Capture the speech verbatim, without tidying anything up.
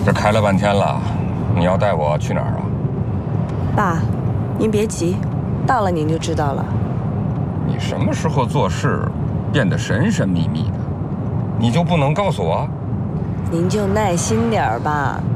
这开了半天了，你要带我去哪儿啊？ 爸，您别急，到了您就知道了。 你什么时候做事变得神神秘秘的？你就不能告诉我？ 您就耐心点儿吧。